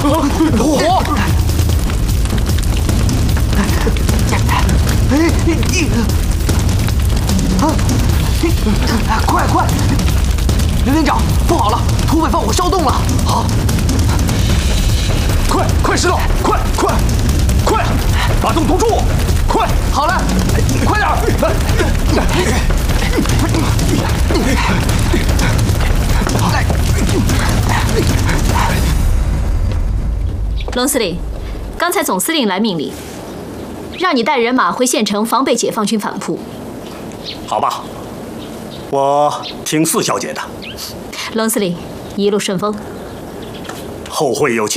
快！刘连长，不好了，土匪放火烧洞了！好， 快石头，快，把洞堵住！快， 好了， 快点！ 龙司令，刚才总司令来命令，让你带人马回县城防备解放军反扑。 好吧，我听四小姐的。 龙司令，一路顺风。 后会有期。